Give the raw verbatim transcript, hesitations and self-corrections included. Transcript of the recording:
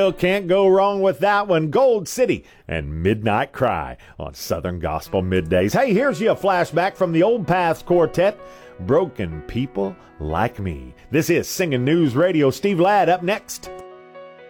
Can't go wrong with that one. Gold City and Midnight Cry on Southern Gospel Middays. Hey, here's you a flashback from the Old Paths Quartet, Broken People Like Me. This is Singing News Radio. Steve Ladd up next.